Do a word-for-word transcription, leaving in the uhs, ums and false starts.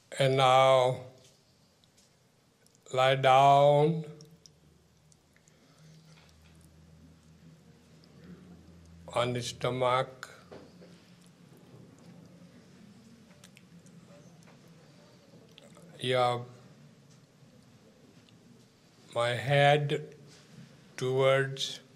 And now lie down on the stomach. You have my head towards